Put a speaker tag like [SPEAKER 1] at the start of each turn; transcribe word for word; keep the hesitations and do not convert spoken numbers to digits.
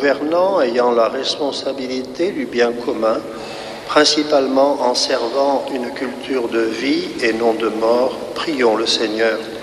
[SPEAKER 1] gouvernants ayant la responsabilité du bien commun, principalement en servant une culture de vie et non de mort, prions le Seigneur.